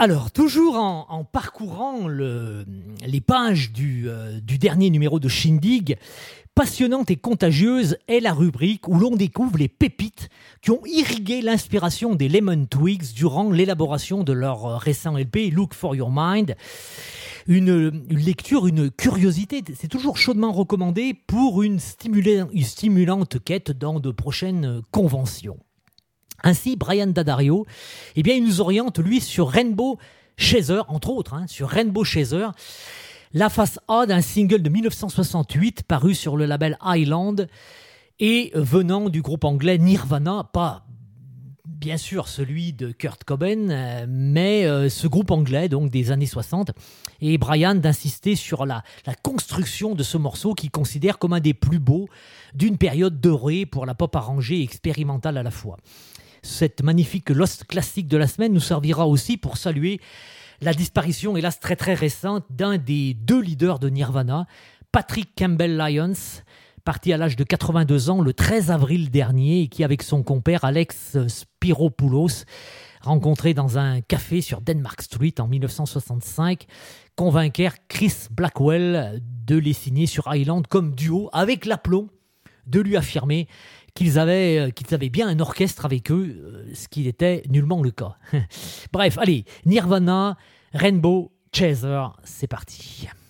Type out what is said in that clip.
Alors, toujours en parcourant les pages du dernier numéro de Shindig, passionnante et contagieuse est la rubrique où l'on découvre les pépites qui ont irrigué l'inspiration des Lemon Twigs durant l'élaboration de leur récent LP Look for Your Mind. Une lecture, une curiosité, c'est toujours chaudement recommandé pour une stimulante quête dans de prochaines conventions. Ainsi, Brian D'Addario, il nous oriente, lui, sur Rainbow Chaser, entre autres, sur Rainbow Chaser, la face A d'un single de 1968 paru sur le label Island et venant du groupe anglais Nirvana, pas bien sûr celui de Kurt Cobain, mais ce groupe anglais donc des années 60. Et Brian d'insister sur la construction de ce morceau qu'il considère comme un des plus beaux d'une période dorée pour la pop arrangée et expérimentale à la fois. Cette magnifique Lost classique de la semaine nous servira aussi pour saluer la disparition, hélas très très récente, d'un des deux leaders de Nirvana, Patrick Campbell-Lyons, parti à l'âge de 82 ans le 13 avril dernier et qui, avec son compère Alex Spiropoulos, rencontré dans un café sur Denmark Street en 1965, convainquèrent Chris Blackwell de les signer sur Island comme duo, avec l'aplomb de lui affirmer qu'ils avaient bien un orchestre avec eux, ce qui n'était nullement le cas. Bref, allez, Nirvana, Rainbow Chaser, c'est parti.